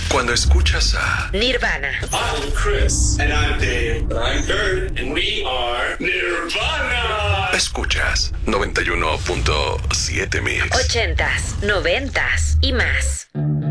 Cuando escuchas a Nirvana, I'm Chris. And I'm Dave. And I'm Kurt. And we are Nirvana. escuchas 91.7 Mix. 80s, 90s y más.